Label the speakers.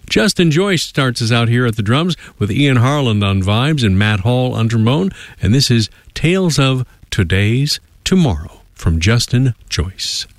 Speaker 1: Justin Joyce starts us out here at the drums with Ian Harland on vibes and Matt Hall on trombone. And this is Tales of Today's Tomorrow from Justin Joyce.